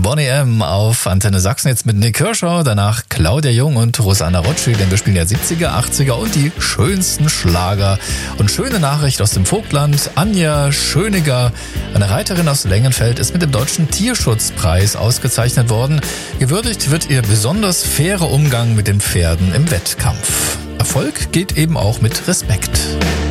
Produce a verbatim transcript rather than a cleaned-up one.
Boney M. auf Antenne Sachsen jetzt mit Nick Kershaw, danach Claudia Jung und Rosanna Rocci, denn wir spielen ja siebziger, achtziger und die schönsten Schlager. Und schöne Nachricht aus dem Vogtland, Anja Schöniger, eine Reiterin aus Lengenfeld, ist mit dem Deutschen Tierschutzpreis ausgezeichnet worden. Gewürdigt wird ihr besonders fairer Umgang mit den Pferden im Wettkampf. Erfolg geht eben auch mit Respekt.